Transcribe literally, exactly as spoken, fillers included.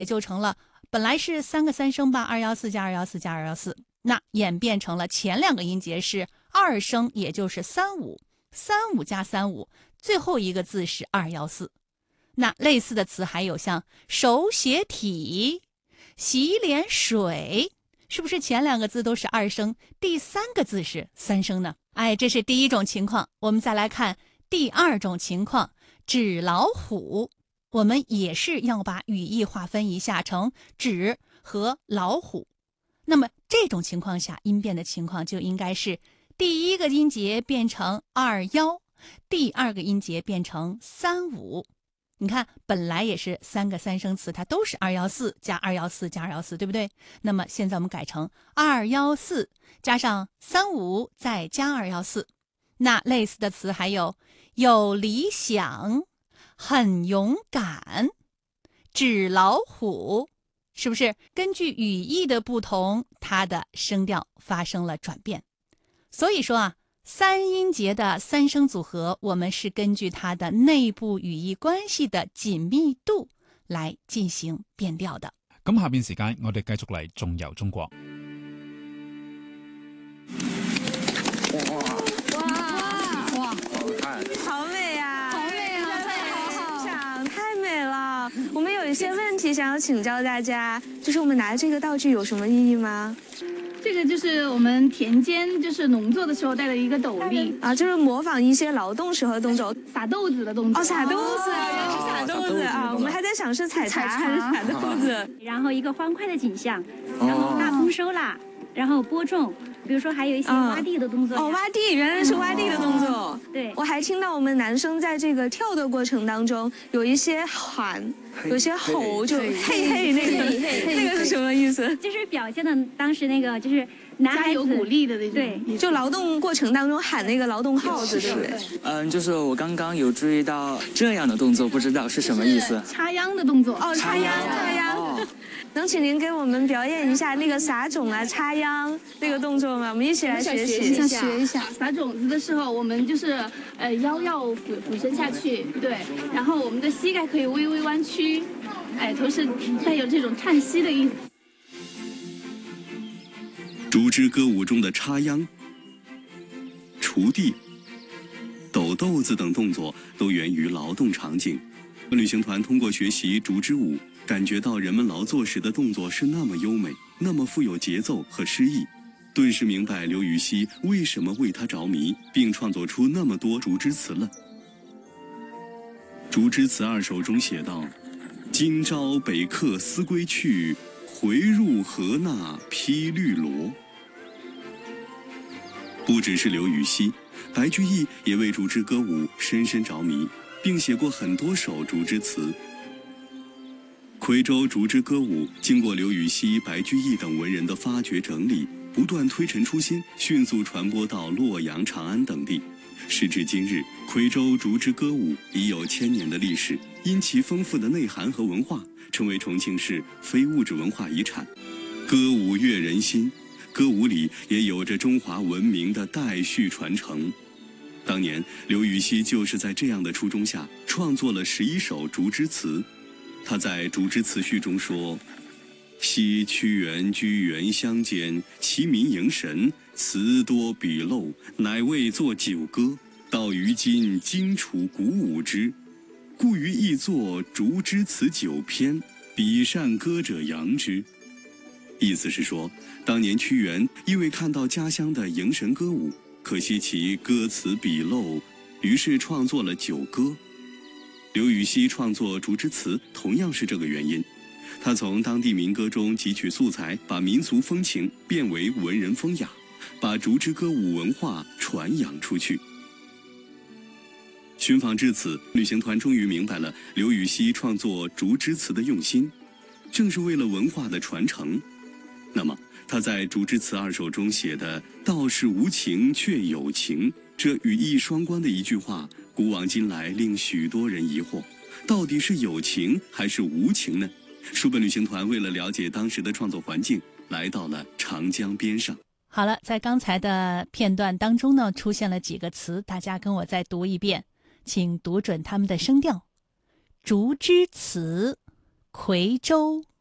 也就成了本来是三个三声吧，二幺四加二幺四加二幺四，那演变成了前两个音节是二声，也就是三五，三五加三五，最后一个字是二幺四。那类似的词还有像手写体、洗脸水，是不是前两个字都是二声，第三个字是三声呢？哎，这是第一种情况。我们再来看第二种情况，纸老虎。我们也是要把语义划分一下成纸和老虎。那么这种情况下，音变的情况就应该是第一个音节变成二幺，第二个音节变成三五。你看，本来也是三个三声词，它都是二幺四加二幺四加二幺四，对不对？那么现在我们改成二幺四加上三五再加二幺四。那类似的词还有有理想、很勇敢、纸老虎，是不是根据语义的不同，它的声调发生了转变？所以说啊，三音节的三声組合，我們是根據它的內部語義關係的緊密度來進行變調的。 咁下邊時間，我哋繼續嚟縱遊中國。 哇哇，好看， 好美啊！ 好美啊！ 欣賞，太美了。我們有一些問題想要請教大家，就是我們拿這個道具有什麼意義嗎？ 这个就是我们田间就是農作的時候戴的一個斗笠啊，就是模仿一些勞動時候的動作， 撒豆子的動作。 哦，撒豆子，原來是撒豆子啊！我們還在想是採茶還是撒豆子。 然後一個歡快的景象，然後大豐收啦，然後播種，比如說還有一些挖地的動作。 哦，挖地，原來是挖地的動作。 對， 我還聽到我們男生在這個跳的過程當中有一些喊，有些吼，就嘿嘿那個那個是什麼意思？ 就是表現的當時那個就是男孩子有鼓勵的那種。 對， 就勞動過程當中喊那個勞動號子，對不對？ 嗯，就是我剛剛有注意到這樣的動作，不知道是什麼意思。 插秧的動作。 哦，插秧，插秧。哦，能請您給我們表演一下那個撒種啊、插秧那個動作嗎？我們一起來學習一下。 學一下。撒種子的時候，我們就是呃腰要俯俯身下去，對，然後我們的膝蓋可以微微彎曲，哎，同時帶有這種嘆息的意思。 竹枝歌舞中的插秧、锄地、抖豆子等动作都源于劳动场景。旅行团通过学习竹枝舞，感觉到人们劳作时的动作是那么优美，那么富有节奏和诗意，顿时明白刘禹锡为什么为它着迷，并创作出那么多竹枝词了。竹枝词二首中写道：今朝北客思归去，回入河那披绿萝。不只是刘禹锡，白居易也为竹枝歌舞深深着迷，并写过很多首竹枝词。夔州竹枝歌舞经过刘禹锡、白居易等文人的发掘整理，不断推陈出新，迅速传播到洛阳、长安等地。时至今日，夔州竹枝歌舞已有千年的历史，因其丰富的内涵和文化，成为重庆市非物质文化遗产。歌舞悦人心，歌舞里也有着中华文明的代续传承。当年刘禹锡就是在这样的初衷下创作了十一首竹枝词。他在竹枝词序中说：昔屈原居原乡间，其民迎神，词多笔漏，乃为作九歌。到于今，荆楚鼓舞之，故于亦作竹枝词九篇，比善歌者扬之。意思是说，当年屈原因为看到家乡的迎神歌舞，可惜其歌词笔漏，于是创作了九歌。刘禹锡创作竹枝词同样是这个原因，他从当地民歌中汲取素材，把民俗风情变为文人风雅，把竹枝歌舞文化传扬出去。寻访至此，旅行团终于明白了刘禹锡创作竹枝词的用心，正是为了文化的传承。那么他在竹枝词二首中写的道是无情却有情，这语义双关的一句话，古往今来令许多人疑惑，到底是有情还是无情呢？书本旅行团为了了解当时的创作环境，来到了长江边上。 好了，在刚才的片段当中呢，出现了几个词，大家跟我再读一遍，请读准它们的声调。竹枝词， 夔州。